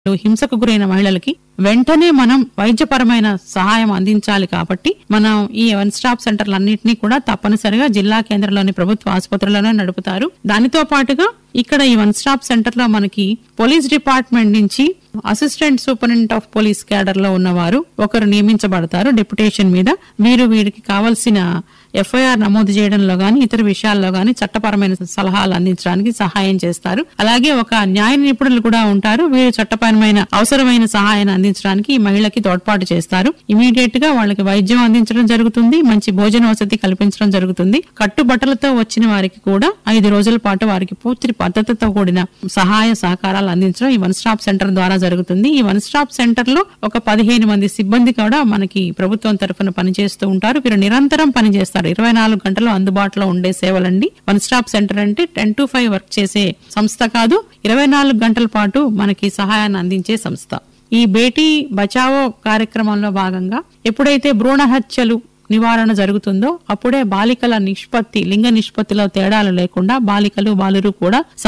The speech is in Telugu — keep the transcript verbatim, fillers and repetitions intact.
హింసకు గురైన మహిళలకి వెంటనే మనం వైద్యపరమైన సహాయం అందించాలి. కాబట్టి మనం ఈ వన్ స్టాప్ సెంటర్లన్నింటినీ కూడా తప్పనిసరిగా జిల్లా కేంద్రంలోని ప్రభుత్వ ఆసుపత్రుల్లోనే నడుపుతారు. దానితో పాటుగా ఇక్కడ ఈ వన్ స్టాప్ సెంటర్ లో మనకి పోలీస్ డిపార్ట్మెంట్ నుంచి assistant superintendent of police cadre లో ఉన్నవారు ఒకరు నియమించబడతారు డెప్యుటేషన్ మీద. వీరు వీరికి కావాల్సిన ఎఫ్ఐఆర్ నమోదు చేయడంలో గాని ఇతర విషయాల్లో గాని చట్టపరమైన సలహాలు అందించడానికి సహాయం చేస్తారు. అలాగే ఒక న్యాయ నిపుణులు కూడా ఉంటారు. వీరు చట్టపరమైన అవసరమైన సహాయాన్ని అందించడానికి ఈ మహిళకి తోడ్పాటు చేస్తారు. ఇమీడియట్ గా వాళ్ళకి వైద్యం అందించడం జరుగుతుంది. మంచి భోజన వసతి కల్పించడం జరుగుతుంది. కట్టుబట్టలతో వచ్చిన వారికి కూడా ఐదు రోజుల పాటు వారికి పూర్తి పద్ధతితో కూడిన సహాయ సహకారాలు అందించడం ఈ వన్ స్టాప్ సెంటర్ ద్వారా జరుగుతుంది. ఈ వన్ స్టాప్ సెంటర్ లో ఒక పదిహేను మంది సిబ్బంది కూడా మనకి ప్రభుత్వం తరఫున పనిచేస్తూ ఉంటారు. వీరు నిరంతరం పనిచేస్తారు. ఇరవై నాలుగు గంటలు అందుబాటులో ఉండే సేవలండి. వన్ స్టాప్ సెంటర్ అంటే టెన్ టు ఫైవ్ వర్క్ చేసే సంస్థ కాదు, ఇరవై నాలుగు గంటల పాటు మనకి సహాయాన్ని అందించే సంస్థ. ఈ బేటీ బచావో కార్యక్రమంలో భాగంగా ఎప్పుడైతే భ్రూణ హత్యలు నివారణ జరుగుతుందో అప్పుడే బాలికల నిష్పత్తి లింగ నిష్పత్తిలో తేడాలు లేకుండా బాలికలు బాలురు కూడా